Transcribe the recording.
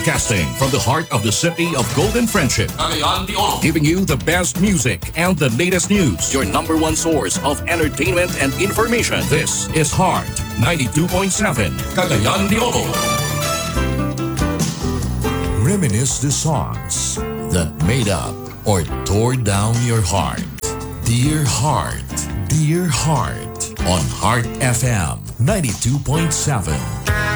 Broadcasting from the heart of the city of Golden Friendship. Cagayan de Oro. Giving you the best music and the latest news. Your number one source of entertainment and information. This is Heart 92.7. Cagayan de Oro. Reminisce the songs that made up or tore down your heart. Dear Heart on Heart FM 92.7.